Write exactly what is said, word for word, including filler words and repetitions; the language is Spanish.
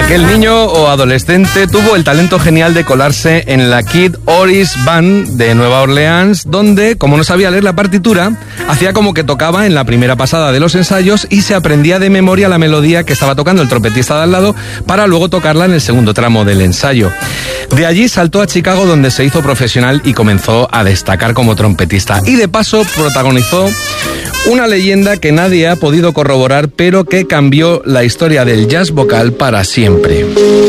Aquel niño o adolescente tuvo el talento genial de colarse en la Kid Oris Band de Nueva Orleans, donde, como no sabía leer la partitura, hacía como que tocaba en la primera pasada de los ensayos y se aprendía de memoria la melodía que estaba tocando el trompetista de al lado para luego tocarla en el segundo tramo del ensayo. De allí saltó a Chicago, donde se hizo profesional y comenzó a destacar como trompetista. Y de paso protagonizó una leyenda que nadie ha podido corroborar, pero que cambió la historia del jazz vocal para siempre.